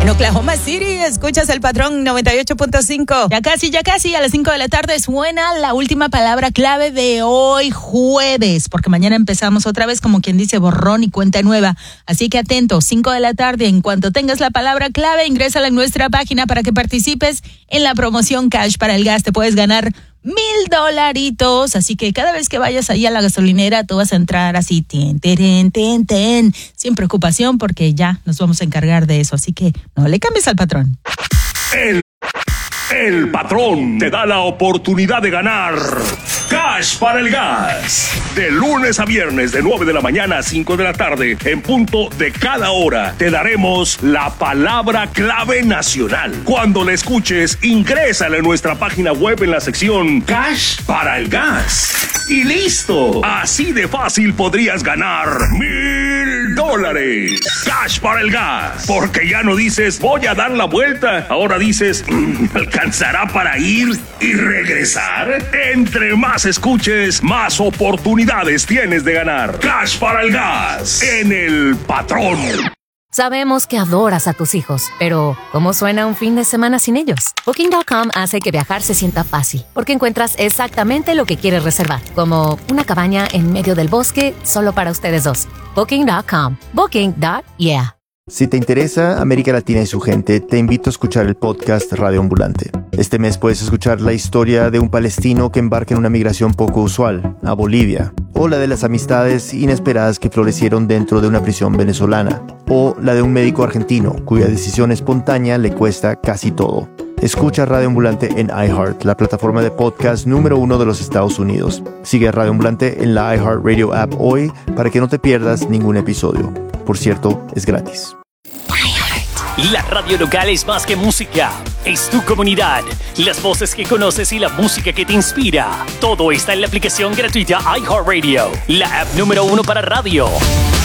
En Oklahoma City, escuchas El Patrón 98.5. Ya casi, a las 5 de la tarde suena la última palabra clave de hoy jueves, porque mañana empezamos otra vez, como quien dice, borrón y cuenta nueva. Así que atento, 5 de la tarde, en cuanto tengas la palabra clave, ingrésala en nuestra página para que participes en la promoción Cash para el Gas. Te puedes ganar $1,000, así que cada vez que vayas ahí a la gasolinera, tú vas a entrar así, sin preocupación, porque ya nos vamos a encargar de eso, así que no le cambies al patrón. El patrón te da la oportunidad de ganar Cash para el Gas. De lunes a viernes, de 9 de la mañana a 5 de la tarde, en punto de cada hora, te daremos la palabra clave nacional. Cuando la escuches, ingrésala en nuestra página web en la sección Cash para el Gas. Y listo. Así de fácil podrías ganar $1,000. Cash para el Gas. Porque ya no dices, voy a dar la vuelta. Ahora dices, ¿alcanzará para ir y regresar? Entre más escuches, más oportunidades tienes de ganar. Cash para el Gas en El Patrón. Sabemos que adoras a tus hijos, pero ¿cómo suena un fin de semana sin ellos? Booking.com hace que viajar se sienta fácil, porque encuentras exactamente lo que quieres reservar, como una cabaña en medio del bosque solo para ustedes dos. Booking.com. Booking.yeah. Si te interesa América Latina y su gente, te invito a escuchar el podcast Radio Ambulante. Este mes puedes escuchar la historia de un palestino que embarca en una migración poco usual, a Bolivia, o la de las amistades inesperadas que florecieron dentro de una prisión venezolana, o la de un médico argentino cuya decisión espontánea le cuesta casi todo. Escucha Radio Ambulante en iHeart, la plataforma de podcast número 1 de los Estados Unidos. Sigue a Radio Ambulante en la iHeartRadio app hoy para que no te pierdas ningún episodio. Por cierto, es gratis. La radio local es más que música, es tu comunidad, las voces que conoces y la música que te inspira. Todo está en la aplicación gratuita iHeartRadio, la app número 1 para radio.